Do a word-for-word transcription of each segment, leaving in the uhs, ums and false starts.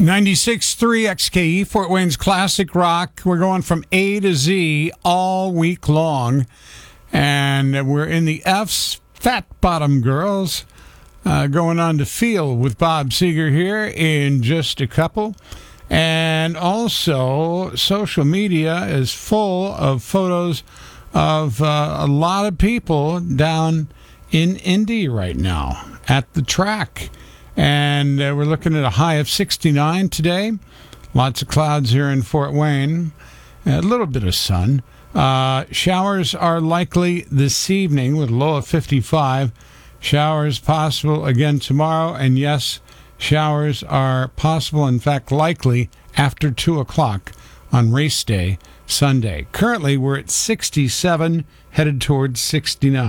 ninety-six point three X K E, Fort Wayne's Classic Rock. We're going from A to Z all week long. And we're in the F's, Fat Bottom Girls, uh, going on to Feel with Bob Seger here in just a couple. And also, social media is full of photos of uh, a lot of people down in Indy right now at the track. And uh, we're looking at a high of sixty-nine today. Lots of clouds here in Fort Wayne. A little bit of sun. Uh, showers are likely this evening with a low of fifty-five. Showers possible again tomorrow. And yes, showers are possible, in fact, likely after two o'clock on race day, Sunday. Currently, we're at sixty-seven, headed towards sixty-nine.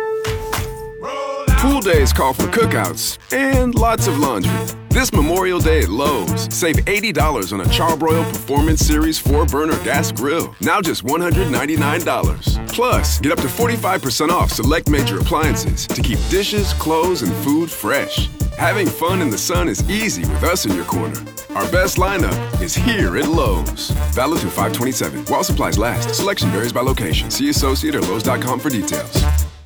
Pool days call for cookouts and lots of laundry. This Memorial Day at Lowe's, save eighty dollars on a Charbroil Performance Series four burner gas grill. Now just one hundred ninety-nine dollars. Plus, get up to forty-five percent off select major appliances to keep dishes, clothes, and food fresh. Having fun in the sun is easy with us in your corner. Our best lineup is here at Lowe's. Valid through five twenty-seven. While supplies last. Selection varies by location. See associate or Lowe's dot com for details.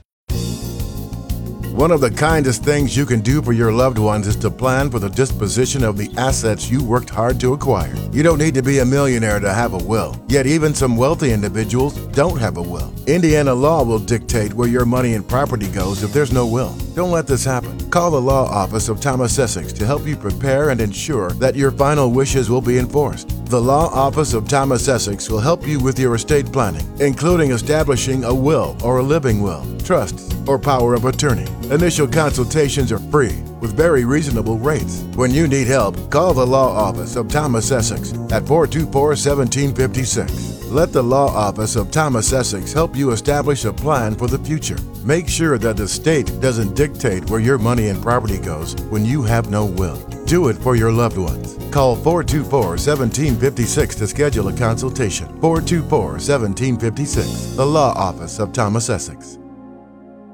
One of the kindest things you can do for your loved ones is to plan for the disposition of the assets you worked hard to acquire. You don't need to be a millionaire to have a will, yet even some wealthy individuals don't have a will. Indiana law will dictate where your money and property goes if there's no will. Don't let this happen. Call the law office of Thomas Essex to help you prepare and ensure that your final wishes will be enforced. The law office of Thomas Essex will help you with your estate planning, including establishing a will or a living will, trusts, or power of attorney. Initial consultations are free with very reasonable rates. When you need help, call the law office of Thomas Essex at four two four, one seven five six. Let the law office of Thomas Essex help you establish a plan for the future. Make sure that the state doesn't dictate where your money and property goes when you have no will. Do it for your loved ones. Call four two four, one seven five six to schedule a consultation. four two four, one seven five six. The Law Office of Thomas Essex.